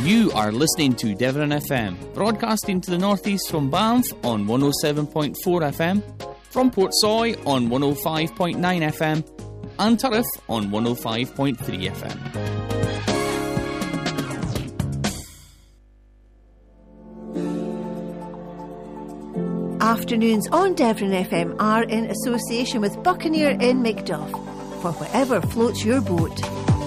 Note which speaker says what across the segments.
Speaker 1: You are listening to Devon FM, broadcasting to the northeast from Banff on 107.4 FM, from Portsoy on 105.9 FM, and Turriff on 105.3 FM.
Speaker 2: Afternoons on Devon FM are in association with Buccaneer in Macduff, for whatever floats your boat.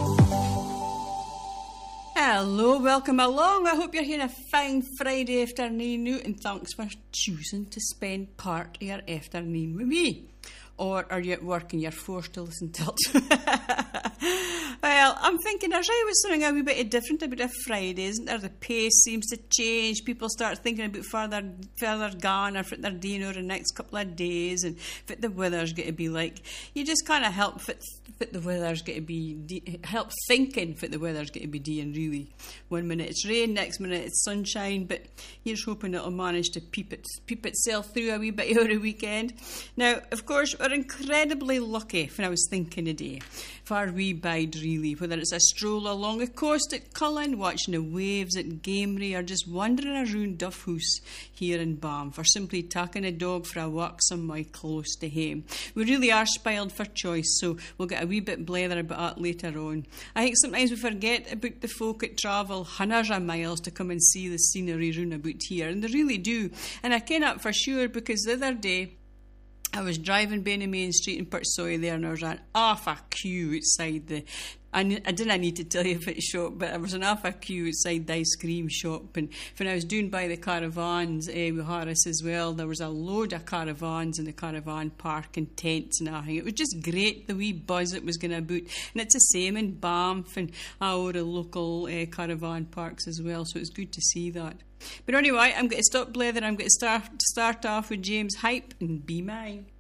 Speaker 3: Hello, welcome along. I hope you're here a fine Friday afternoon, and thanks for choosing to spend part of your afternoon with me. Or are you at work and you're forced to listen to it? Well, I'm thinking there's always something a wee bit different about a Friday, isn't there? The pace seems to change. People start thinking about further gone or what they're doing over the next couple of days and what the weather's going to be like. You just kind of help what the weather's going to be, help thinking what the weather's going to be doing, really. 1 minute it's rain, next minute it's sunshine, but you're just hoping it'll manage to peep itself through a wee bit over the weekend. Now, of course, we're incredibly lucky when I was thinking today for our wee bide, really, whether it's a stroll along the coast at Cullen, watching the waves at Gamery, or just wandering around Duff House here in Banff, or simply taking a dog for a walk somewhere close to home. We really are spoiled for choice, so we'll get a wee bit blather about that later on. I think sometimes we forget about the folk that travel hundreds of miles to come and see the scenery round about here, and they really do. And I ken that for sure, because the other day I was driving by the main street in Portsoy there, and there was an awful queue outside the... I didn't need to tell you about the shop, but there was an awful queue outside the ice cream shop. And when I was doing by the caravans with Harris as well, there was a load of caravans in the caravan park and tents and everything. It was just great, the wee buzz it was going about. And it's the same in Banff and all the local caravan parks as well, so it's good to see that. But anyway, I'm going to stop blather. I'm going to start off with James Hype and Be Mine.